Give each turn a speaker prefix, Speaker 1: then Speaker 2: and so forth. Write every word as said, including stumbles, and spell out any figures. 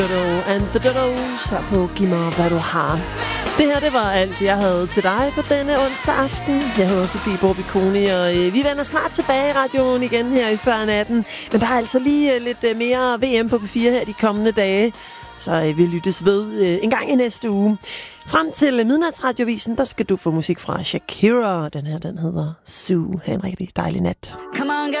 Speaker 1: And the Dodos her på Giv mig, hvad du har. Det her, det var alt, jeg havde til dig på denne onsdag aften. Jeg hedder Sofie Borbiconi, og øh, vi vender snart tilbage i radioen igen her i før natten. Men der er altså lige øh, lidt øh, mere V M på P fire her de kommende dage. Så øh, vi lyttes ved øh, en gang i næste uge. Frem til øh, Midnatsradiovisen, der skal du få musik fra Shakira. Den her, den hedder Sue. Ha' en rigtig dejlig nat.
Speaker 2: Come on,